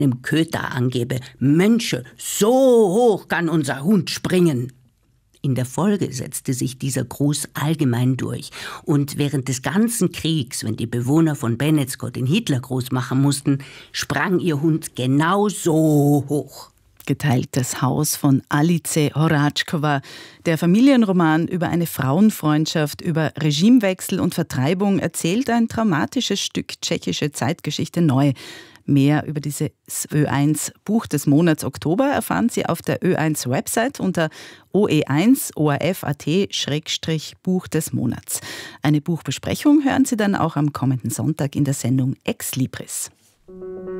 einem Köter angebe, Mönche, so hoch kann unser Hund springen. In der Folge setzte sich dieser Gruß allgemein durch. Und während des ganzen Kriegs, wenn die Bewohner von Benetsko den Hitlergruß machen mussten, sprang ihr Hund genau so hoch. Geteiltes Haus von Alice Horáčková. Der Familienroman über eine Frauenfreundschaft, über Regimewechsel und Vertreibung erzählt ein traumatisches Stück tschechische Zeitgeschichte neu. Mehr über dieses Ö1 Buch des Monats Oktober erfahren Sie auf der Ö1 Website unter OE1 ORF.at/Buch des Monats. Eine Buchbesprechung hören Sie dann auch am kommenden Sonntag in der Sendung Ex Libris.